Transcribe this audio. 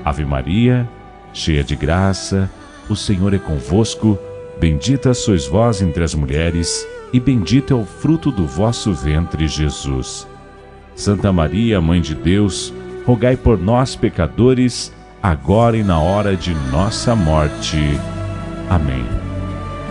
Ave Maria, cheia de graça, o Senhor é convosco. Bendita sois vós entre as mulheres, e bendito é o fruto do vosso ventre, Jesus. Santa Maria, Mãe de Deus, rogai por nós, pecadores, agora e na hora de nossa morte. Amém.